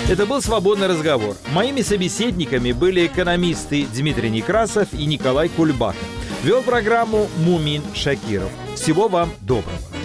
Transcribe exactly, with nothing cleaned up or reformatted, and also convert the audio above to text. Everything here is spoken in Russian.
Это был «Свободный разговор». Моими собеседниками были экономисты Дмитрий Некрасов и Николай Кульбака. Вел программу Мумин Шакиров. Всего вам доброго.